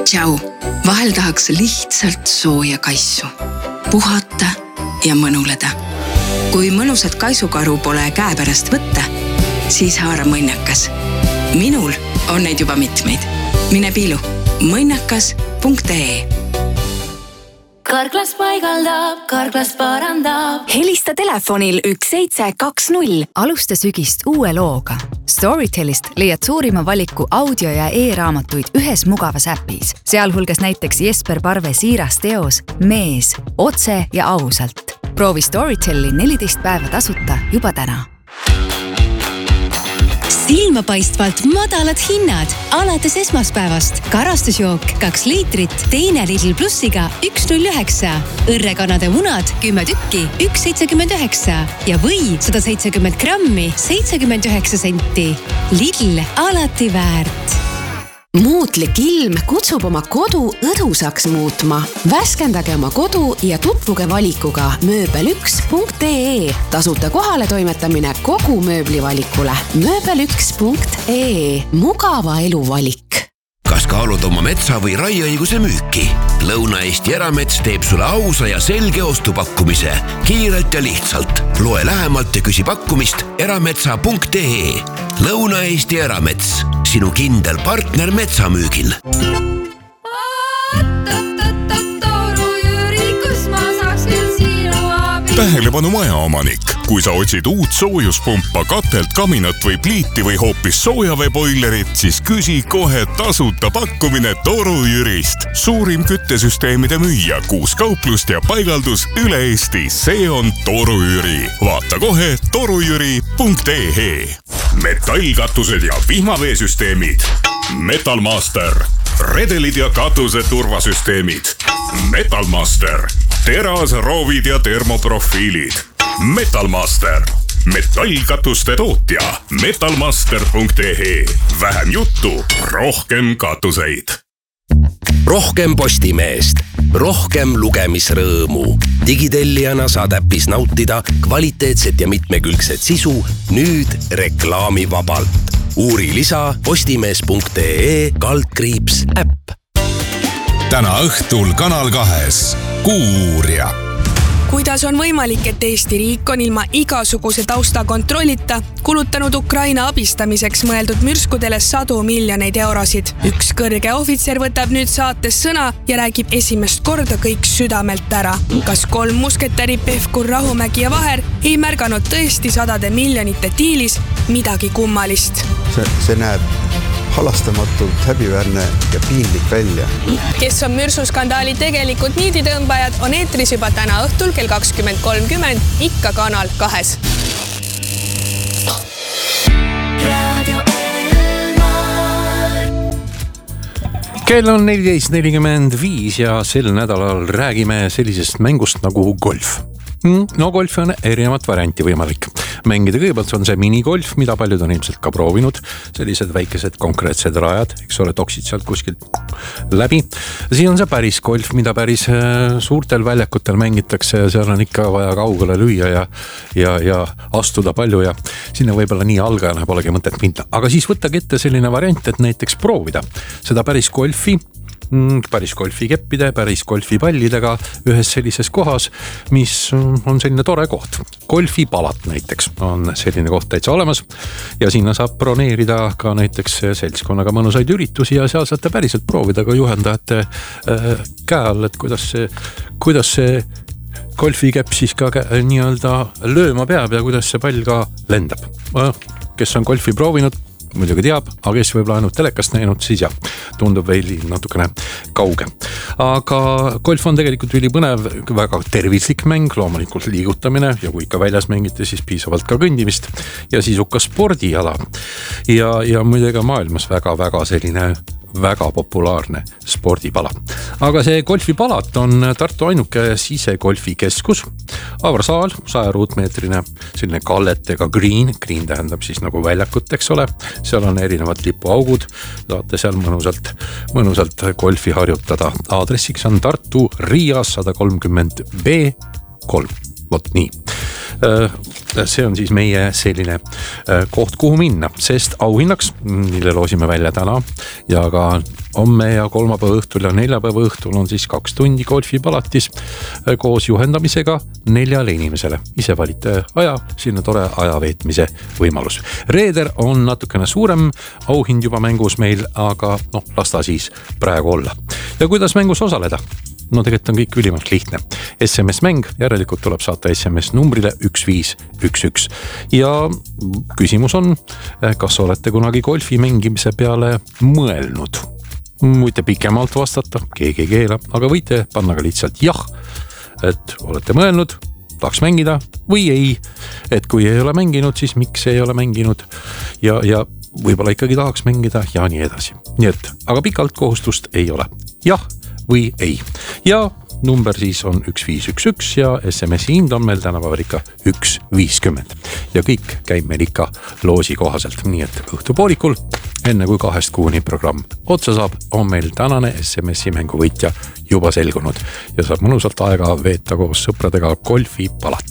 Tšau, vahel tahaks lihtsalt sooja kaisu, puhata ja mõnuleda. Kui mõnusat kaisukaru pole käepärast võtta, siis haara mõnnakas. Minul on neid juba mitmeid. Mine piilu mõnnakas.ee. Karklas paigaldab, Karklas parandab. Helista telefonil 1720. Alusta sügist uue looga. Storytelist leiad suurima valiku audio- ja e-raamatuid ühes mugavas äpis. Sealhulgas näiteks Jesper Parve siiras teos Mees, otse ja ausalt. Proovi Storytelli 14 päeva tasuta juba täna. Silmapaistvalt madalad hinnad alates esmaspäevast. Karastusjook 2 liitrit, teine Lidl Plussiga 1,09. Õrrekanade munad 10 tükki 1,79 ja või 170 grammi 79 senti. Lidl alati väärt. Muutlik ilm kutsub oma kodu õdusaks muutma. Värskendage oma kodu ja tutvuge valikuga mööbel1.ee. Tasuta kohale toimetamine kogu mööblivalikule. mööbel1.ee. Mugava elu valik. Kas kaalud oma metsa või raieõiguse müüki? Lõuna-Eesti Eramets teeb sulle ausa ja selge ostupakkumise. Kiirelt ja lihtsalt. Loe lähemalt ja küsi pakkumist erametsa.ee. Lõuna-Eesti Eramets. Sinu kindel partner metsamüügil. Tähelepanu majaomanik. Kui sa otsid uut soojuspumpa, katelt, kaminat või pliiti või hoopis soojaveeboilerit, siis küsi kohe tasuta pakkumine Toru Jürist. Suurim küttesüsteemide müüja, 6 kauplust ja paigaldus üle Eesti. See on Toru Jüri. Vaata kohe torujüri.ee. Metallkatused ja vihmaveesüsteemid. Metalmaster. Redelid ja katuse turvasüsteemid. Metalmaster. Teras, roovid ja termoprofiilid. Metalmaster. Metallkatuste tootja. Metalmaster.ee. Vähem juttu, rohkem katuseid. Rohkem Postimeest. Rohkem lugemisrõõmu. Digitellijana saad äpis nautida kvaliteetset ja mitmekülgset sisu nüüd reklaamivabalt. Uuri lisa postimees.ee/äpp. Täna õhtul Kanal 2 Kuuuurija. Kuidas on võimalik, et Eesti riik on ilma igasuguse taustakontrollita kulutanud Ukraina abistamiseks mõeldud mürskudele 100 miljoneid eurosid? Üks kõrge ohvitser võtab nüüd saates sõna ja räägib esimest korda kõik südamelt ära. Kas 3 musketäri Pevkur, Rahumägi ja Vaher ei märganud tõesti 100 miljonite diilis midagi kummalist? See näeb halastamatult häbiväärne ja piinlik välja. Kes on mürsuskandaali tegelikult niiditõmbajad, on eetris juba täna õhtul kell 20.30 ikka Kanal 2. Kell on 14.45 ja sel nädalal räägime sellisest mängust nagu golf. No golf on erinevat varianti võimalik. Mängida kõigepealt on see minigolf, mida paljud on ilmselt ka proovinud. Sellised väikesed konkreetsed rajad, eks ole, toksid sealt kuskilt läbi. Siin on see päris golf, mida päris suurtel väljakutel mängitakse ja seal on ikka vaja kaugele lüüa ja astuda palju ja sinna võib-olla nii algajana polegi mõtet minna. Aga siis võtagi ette selline variant, et näiteks proovida seda päris golfi keppide, päris golfipallidega ühes sellises kohas, mis on selline tore koht. Golfipalat näiteks on selline koht täitsa olemas ja sinna saab broneerida ka näiteks seltskonnaga mõnusaid üritusi ja seal saate päriselt proovida ka juhendajate käe all, et kuidas see golfikepp siis ka nii-öelda lööma peab ja kuidas see pall ka lendab. Kes on golfi proovinud, muidugi teab, aga kes võib-olla ainult telekast näinud, siis jah, tundub veel natukene kauge. Aga golf on tegelikult ülipõnev, väga tervislik mäng, loomulikult liigutamine ja kui ikka väljas mängite, siis piisavalt ka kõndimist ja sisukas spordiala. Ja muidugi maailmas väga selline väga populaarne spordipala. Aga see golfipalat on Tartu ainuke sisegolfikeskus. Avarsaal, 100 ruutmeetrine, selline kalletega green tähendab siis nagu väljakut, eks ole. Seal on erinevad lipuaugud, saate seal mõnusalt golfi harjutada. Aadressiks on Tartu Riia 130B3. Vot nii. see on siis meie selline koht, kuhu minna, sest auhinnaks, mille loosime välja täna ja ka homme ja kolmapäeva õhtul ja neljapäeva õhtul on siis 2 tundi golfipalatis koos juhendamisega 4 inimesele. Ise valite aja, sinna tore aja veetmise võimalus. Reeder on natukene suurem auhind juba mängus meil, aga las ta siis praegu olla. Ja kuidas mängus osaleda? No tegelikult on kõik ülimalt lihtne. SMS-mäng, järelikult tuleb saata SMS numbrile 1511. Ja küsimus on, kas olete kunagi golfi mängimise peale mõelnud? Võite pikemalt vastata, keegi ei keela, aga võite panna ka lihtsalt jah, et olete mõelnud, tahaks mängida või ei. Et kui ei ole mänginud, siis miks ei ole mänginud ja võib-olla ikkagi tahaks mängida ja nii edasi. Nii et, aga pikalt kohustust ei ole. Jah või ei. Ja number siis on 1511 ja SMS-i hind on meil tänapäeval ikka 1.50. Ja kõik käib meil ikka loosi kohaselt. Nii et õhtupoolikul, enne kui 2 kuuni programm otsa saab, on meil tänane SMS-i mänguvõitja juba selgunud. Ja saab mõnusalt aega veeta koos sõpradega golfi palat.